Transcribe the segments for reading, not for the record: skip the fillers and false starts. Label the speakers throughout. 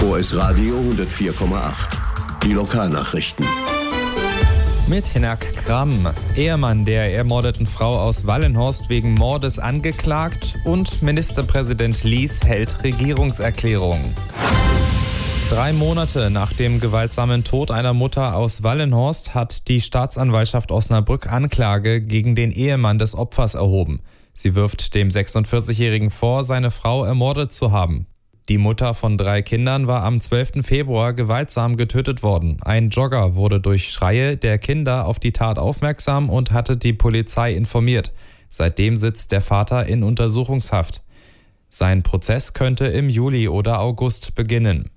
Speaker 1: OS Radio 104,8. Die Lokalnachrichten.
Speaker 2: Mit Hinak Kram. Ehemann der ermordeten Frau aus Wallenhorst wegen Mordes angeklagt und Ministerpräsident Lies hält Regierungserklärung. 3 Monate nach dem gewaltsamen Tod einer Mutter aus Wallenhorst hat die Staatsanwaltschaft Osnabrück Anklage gegen den Ehemann des Opfers erhoben. Sie wirft dem 46-Jährigen vor, seine Frau ermordet zu haben. Die Mutter von 3 Kindern war am 12. Februar gewaltsam getötet worden. Ein Jogger wurde durch Schreie der Kinder auf die Tat aufmerksam und hatte die Polizei informiert. Seitdem sitzt der Vater in Untersuchungshaft. Sein Prozess könnte im Juli oder August beginnen.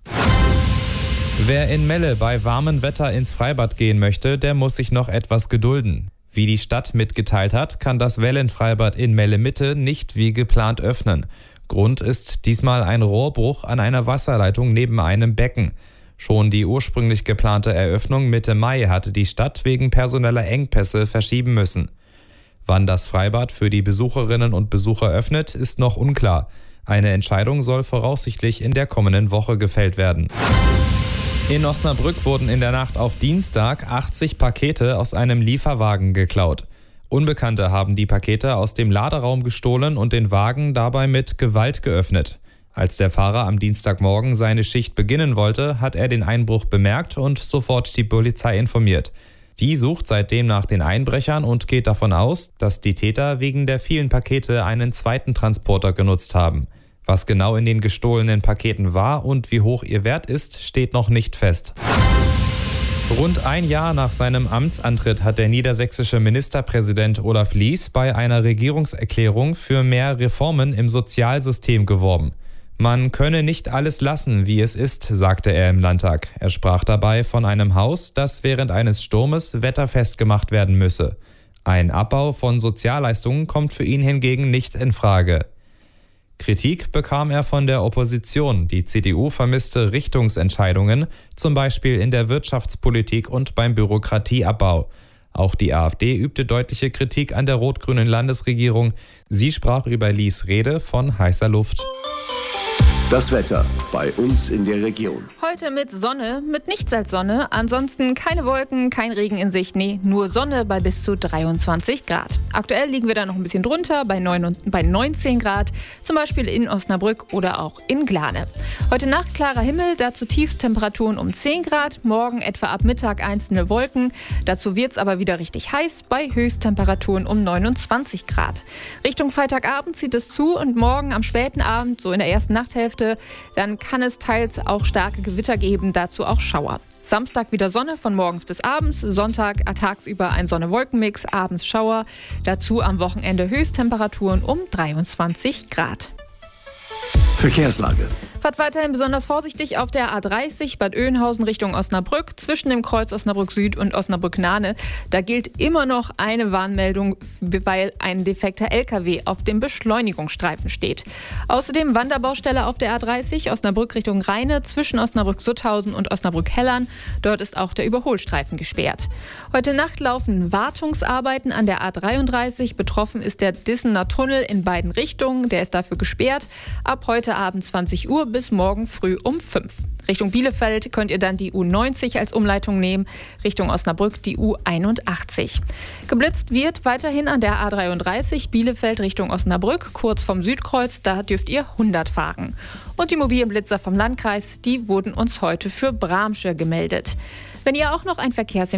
Speaker 2: Wer in Melle bei warmem Wetter ins Freibad gehen möchte, der muss sich noch etwas gedulden. Wie die Stadt mitgeteilt hat, kann das Wellenfreibad in Melle-Mitte nicht wie geplant öffnen. Grund ist diesmal ein Rohrbruch an einer Wasserleitung neben einem Becken. Schon die ursprünglich geplante Eröffnung Mitte Mai hatte die Stadt wegen personeller Engpässe verschieben müssen. Wann das Freibad für die Besucherinnen und Besucher öffnet, ist noch unklar. Eine Entscheidung soll voraussichtlich in der kommenden Woche gefällt werden. In Osnabrück wurden in der Nacht auf Dienstag 80 Pakete aus einem Lieferwagen geklaut. Unbekannte haben die Pakete aus dem Laderaum gestohlen und den Wagen dabei mit Gewalt geöffnet. Als der Fahrer am Dienstagmorgen seine Schicht beginnen wollte, hat er den Einbruch bemerkt und sofort die Polizei informiert. Die sucht seitdem nach den Einbrechern und geht davon aus, dass die Täter wegen der vielen Pakete einen zweiten Transporter genutzt haben. Was genau in den gestohlenen Paketen war und wie hoch ihr Wert ist, steht noch nicht fest. Rund ein Jahr nach seinem Amtsantritt hat der niedersächsische Ministerpräsident Olaf Lies bei einer Regierungserklärung für mehr Reformen im Sozialsystem geworben. Man könne nicht alles lassen, wie es ist, sagte er im Landtag. Er sprach dabei von einem Haus, das während eines Sturmes wetterfest gemacht werden müsse. Ein Abbau von Sozialleistungen kommt für ihn hingegen nicht in Frage. Kritik bekam er von der Opposition. Die CDU vermisste Richtungsentscheidungen, zum Beispiel in der Wirtschaftspolitik und beim Bürokratieabbau. Auch die AfD übte deutliche Kritik an der rot-grünen Landesregierung. Sie sprach über Lies' Rede von heißer Luft.
Speaker 1: Das Wetter bei uns in der Region.
Speaker 3: Heute mit Sonne, mit nichts als Sonne. Ansonsten keine Wolken, kein Regen in Sicht. Nee, nur Sonne bei bis zu 23 Grad. Aktuell liegen wir da noch ein bisschen drunter, bei 19 Grad. Zum Beispiel in Osnabrück oder auch in Glane. Heute Nacht klarer Himmel, dazu Tiefstemperaturen um 10 Grad. Morgen etwa ab Mittag einzelne Wolken. Dazu wird es aber wieder richtig heiß, bei Höchsttemperaturen um 29 Grad. Richtung Freitagabend zieht es zu und morgen am späten Abend, so in der ersten Nachthälfte, dann kann es teils auch starke Gewitter geben, dazu auch Schauer. Samstag wieder Sonne von morgens bis abends, Sonntag tagsüber ein Sonne-Wolken-Mix, abends Schauer, dazu am Wochenende Höchsttemperaturen um 23 Grad.
Speaker 1: Verkehrslage.
Speaker 3: Fahrt weiterhin besonders vorsichtig auf der A30 Bad Oeynhausen Richtung Osnabrück, zwischen dem Kreuz Osnabrück Süd und Osnabrück Nahne. Da gilt immer noch eine Warnmeldung, weil ein defekter LKW auf dem Beschleunigungsstreifen steht. Außerdem Wanderbaustelle auf der A30 Osnabrück Richtung Rheine, zwischen Osnabrück-Sutthausen und Osnabrück-Hellern. Dort ist auch der Überholstreifen gesperrt. Heute Nacht laufen Wartungsarbeiten an der A33. Betroffen ist der Dissener Tunnel in beiden Richtungen. Der ist dafür gesperrt. Ab heute Abend 20 Uhr bis morgen früh um 5. Richtung Bielefeld könnt ihr dann die U90 als Umleitung nehmen, Richtung Osnabrück die U81. Geblitzt wird weiterhin an der A33 Bielefeld Richtung Osnabrück, kurz vom Südkreuz, da dürft ihr 100 fahren. Und die mobilen Blitzer vom Landkreis, die wurden uns heute für Bramsche gemeldet. Wenn ihr auch noch ein